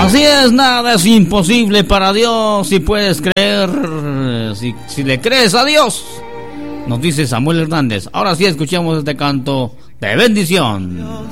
Así es, nada es imposible para Dios. Si puedes creer, si le crees a Dios, nos dice Samuel Hernández. Ahora sí escuchamos este canto de bendición.